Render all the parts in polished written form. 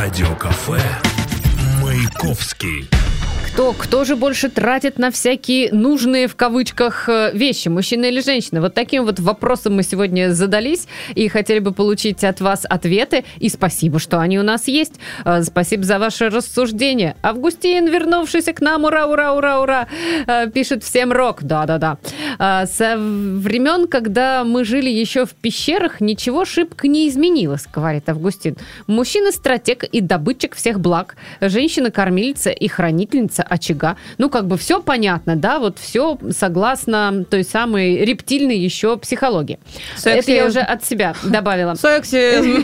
Радиокафе Маяковский. Кто же больше тратит на всякие нужные в кавычках вещи, мужчина или женщина? Вот таким вот вопросом мы сегодня задались и хотели бы получить от вас ответы. И спасибо, что они у нас есть. Спасибо за ваше рассуждение. Августин, вернувшийся к нам, ура, ура, ура, ура, пишет: всем рок. Да-да-да. Со времен, когда мы жили еще в пещерах, ничего шибко не изменилось, говорит Августин. Мужчина стратег и добытчик всех благ. Женщина кормильца и хранительница очага. Ну, как бы все понятно, да, вот все согласно той самой рептильной еще психологии. Сексизм. Это я уже от себя добавила. Сексизм.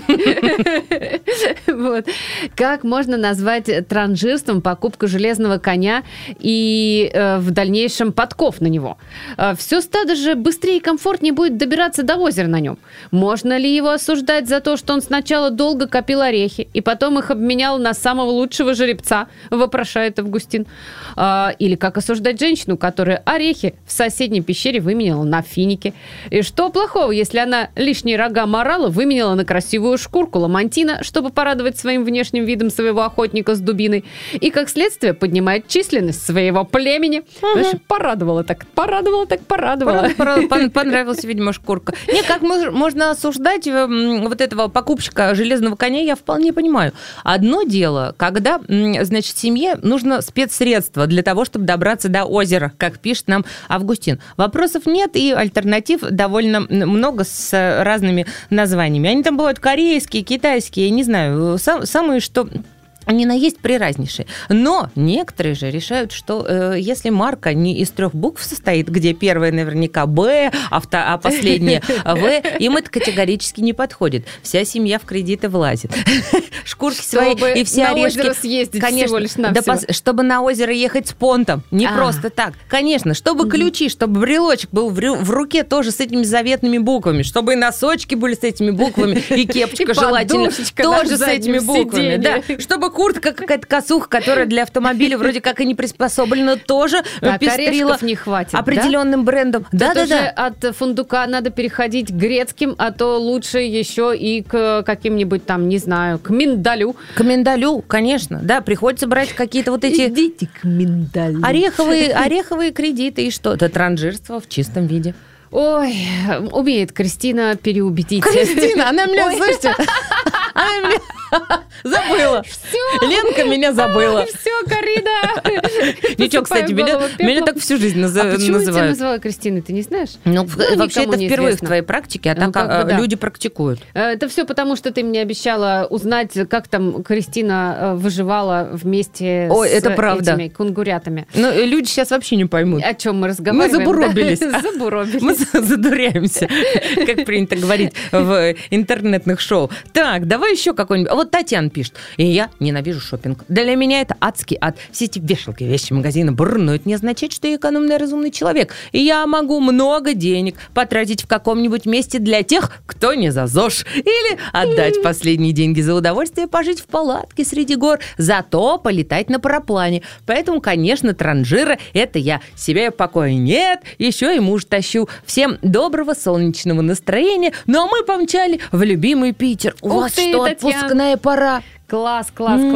Вот. Как можно назвать транжирством покупку железного коня и в дальнейшем подков на него? Все стадо же быстрее и комфортнее будет добираться до озера на нем. Можно ли его осуждать за то, что он сначала долго копил орехи и потом их обменял на самого лучшего жеребца, вопрошает Августин. Или как осуждать женщину, которая орехи в соседней пещере выменяла на финики? И что плохого, если она лишние рога морала выменяла на красивую шкурку ламантина, чтобы порадовать своим внешним видом своего охотника с дубиной, и, как следствие, поднимает численность своего племени? Знаешь, порадовала. Понравилась, видимо, шкурка. Не, как можно осуждать вот этого покупщика железного коня, я вполне понимаю. Одно дело, когда, значит, семье нужно спецсредства для того, чтобы добраться до озера, как пишет нам Августин. Вопросов нет, и альтернатив довольно много с разными названиями. Они там бывают корейские, китайские, я не знаю, самые, что... Они наесть приразнейшие. Но некоторые же решают, что если марка не из 3 букв состоит, где первая наверняка «Б», а последняя «В», им это категорически не подходит. Вся семья в кредиты влазит. Шкурки свои и все орешки. На озеро съездить, конечно, всего лишь навсего. Чтобы на озеро ехать с понтом. Не просто так. Конечно, чтобы ключи, чтобы брелочек был в руке тоже с этими заветными буквами, чтобы и носочки были с этими буквами, и кепочка желательно тоже с этими буквами. Да, чтобы куртка какая-то косуха, которая для автомобиля вроде как и не приспособлена, тоже пестрила не хватит, определенным брендом. Да-да-да. От фундука надо переходить к грецким, а то лучше еще и к каким-нибудь там, не знаю, к миндалю. К миндалю, конечно. Да, приходится брать какие-то вот эти... Идите к миндалю. Ореховые кредиты и что? Это транжирство в чистом виде. Ой, умеет Кристина переубедить. Кристина, она меня, слышите, она меня забыла. Все. Ленка меня забыла. Все, Карина. Ничего, кстати, меня так всю жизнь называют. Почему я тебя назвала Кристиной, ты не знаешь? Ну, вообще, это впервые в твоей практике, а так люди практикуют. Это все потому, что ты мне обещала узнать, как там Кристина выживала вместе с этими кунгурятами. Ну, люди сейчас вообще не поймут. О чем мы разговариваем? Мы забуробились. Мы задуряемся, как принято говорить в интернетных шоу. Так, давай еще какой-нибудь. Вот Татьяна пишет. И я ненавижу шопинг. Для меня это адский ад. Все эти вешалки, вещи, магазины, но это не означает, что я экономный, разумный человек. И я могу много денег потратить в каком-нибудь месте для тех, кто не за ЗОЖ. Или отдать последние деньги за удовольствие пожить в палатке среди гор, зато полетать на параплане. Поэтому, конечно, транжира – это я. Себя в покое нет, еще и муж тащу. Всем доброго солнечного настроения. Ну, а мы помчали в любимый Питер. У вас что, отпускная пора? Класс.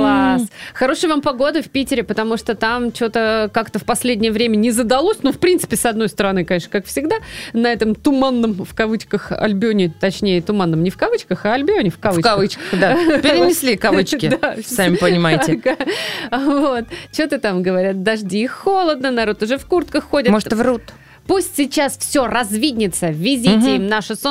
Хорошей вам погоды в Питере, потому что там что-то как-то в последнее время не задалось. Ну, в принципе, с одной стороны, конечно, как всегда, на этом туманном, в кавычках, Альбионе, точнее, туманном не в кавычках, а Альбионе в кавычках. В кавычках, да. Перенесли кавычки, сами понимаете. Вот. Что-то там говорят, дожди, холодно, народ уже в куртках ходит. Может, врут. Пусть сейчас все развиднется, везите им наше солнце.